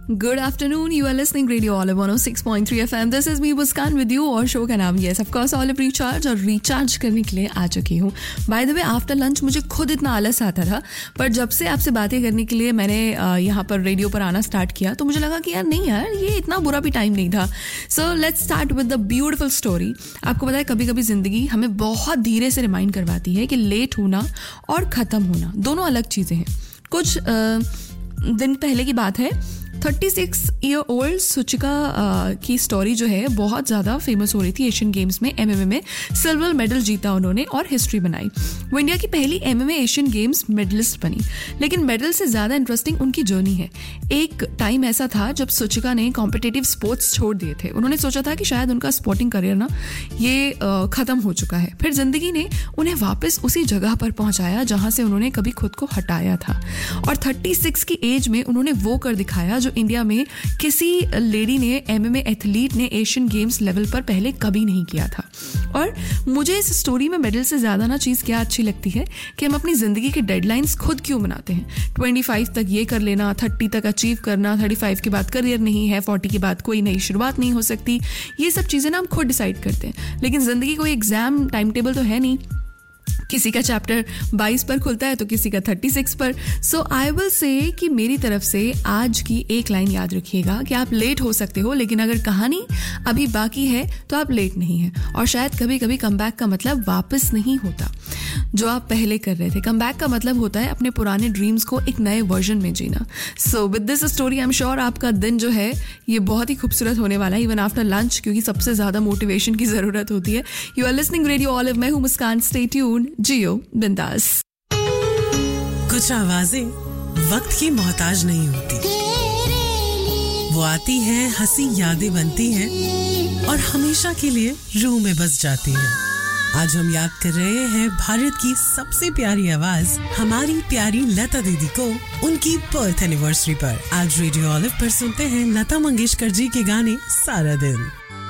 Good afternoon, you are listening Radio Olive 106.3 FM. This is me Muskan with you और show का नाम yes of course Olive Recharge और recharge करने के लिए आ चुकी हूँ. By the way, after lunch मुझे खुद इतना आलस आता था, पर जब से आपसे बातें करने के लिए मैंने यहाँ पर रेडियो पर आना स्टार्ट किया तो मुझे लगा कि यार नहीं यार, ये इतना बुरा भी टाइम नहीं था. So let's start with the beautiful story. आपको पता है कभी कभी ज़िंदगी हमें बहुत धीरे से रिमाइंड करवाती है कि लेट होना और ख़त्म होना दोनों अलग चीज़ें हैं. कुछ दिन पहले की बात है, 36-year-old सुचिका की स्टोरी जो है बहुत ज़्यादा फेमस हो रही थी. एशियन गेम्स में MMA में सिल्वर मेडल जीता उन्होंने और हिस्ट्री बनाई. वो इंडिया की पहली MMA एशियन गेम्स मेडलिस्ट बनी. लेकिन मेडल से ज़्यादा इंटरेस्टिंग उनकी जर्नी है. एक टाइम ऐसा था जब सुचिका ने कॉम्पिटिटिव स्पोर्ट्स छोड़ दिए थे. उन्होंने सोचा था कि शायद उनका स्पोर्टिंग करियर ना ये ख़त्म हो चुका है. फिर ज़िंदगी ने उन्हें वापस उसी जगह पर पहुँचाया जहाँ से उन्होंने कभी खुद को हटाया था. और 36 की एज में उन्होंने वो कर दिखाया जो इंडिया में किसी लेडी ने MMA एथलीट ने एशियन गेम्स लेवल पर पहले कभी नहीं किया था. और मुझे इस स्टोरी में मेडल से ज़्यादा ना चीज़ क्या अच्छी लगती है कि हम अपनी ज़िंदगी की डेडलाइंस खुद क्यों बनाते हैं. 25 तक ये कर लेना, 30 तक अचीव करना, 35 के बाद करियर नहीं है, 40 के बाद कोई नई शुरुआत नहीं हो सकती. ये सब चीज़ें ना हम खुद डिसाइड करते हैं. लेकिन ज़िंदगी कोई एग्ज़ाम टाइम टेबल तो है नहीं. किसी का चैप्टर 22 पर खुलता है तो किसी का 36 पर. सो आई विल से कि मेरी तरफ से आज की एक लाइन याद रखिएगा कि आप लेट हो सकते हो, लेकिन अगर कहानी अभी बाकी है तो आप लेट नहीं हैं. और शायद कभी कभी कमबैक का मतलब वापस नहीं होता जो आप पहले कर रहे थे. कमबैक का मतलब होता है अपने पुराने ड्रीम्स को एक नए वर्जन में जीना. So with this story I am sure आपका दिन जो है ये बहुत ही खूबसूरत होने वाला है, इवन आफ्टर लंच, क्योंकि सबसे ज़्यादा मोटिवेशन की ज़रूरत होती है. You are listening radio olive. मैं हूँ मुस्कान. स्टे ट्यून्ड, जियो बिंदास. कुछ आवाजें वक्त की मोहताज नहीं होती. वो आती हैं, हंसी यादें बनती हैं और हमेशा के लिए रूह में बस जाती हैं. आज हम याद कर रहे हैं भारत की सबसे प्यारी आवाज हमारी प्यारी लता दीदी को उनकी बर्थ एनिवर्सरी पर. आज रेडियो ऑलिव पर सुनते हैं लता मंगेशकर जी के गाने सारा दिन.